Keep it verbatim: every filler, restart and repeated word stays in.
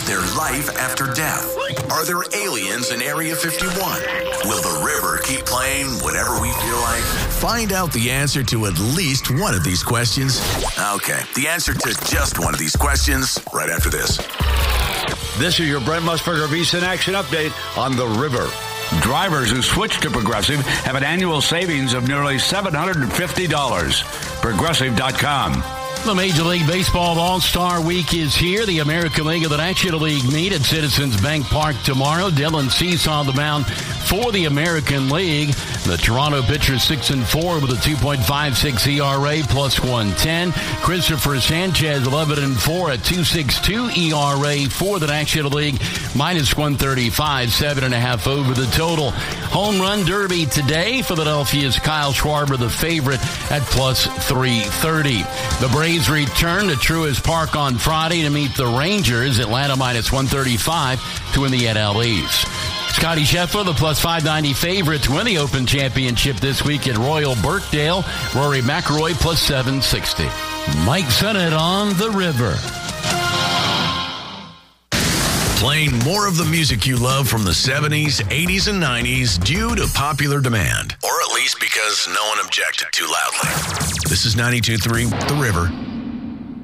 there life after death? Are there aliens in Area fifty-one? Will the river keep playing whenever we feel like? Find out the answer to at least one of these questions. Okay, the answer to just one of these questions right after this. This is your Brent Musburger VSiN Action Update on the river. Drivers who switch to Progressive have an annual savings of nearly seven hundred fifty dollars. Progressive dot com. The Major League Baseball All-Star Week is here. The American League of the National League meet at Citizens Bank Park tomorrow. Dylan Cease on the mound for the American League. The Toronto pitcher six and four with a two point five six E R A plus one ten. Christopher Sanchez eleven and four at two point six two E R A for the National League, minus one thirty-five, seven and a half over the total. Home Run Derby today. Philadelphia's Kyle Schwarber, the favorite, at plus three thirty. The Braves return to Truist Park on Friday to meet the Rangers. Atlanta minus one thirty-five to win the N L East. Scotty Scheffler, the plus five ninety favorite to win the Open Championship this week at Royal Birkdale. Rory McIlroy plus seven sixty. Mike Sennett on the river. Playing more of the music you love from the seventies, eighties, and nineties due to popular demand. Or at least because no one objected too loudly. This is ninety-two point three The River.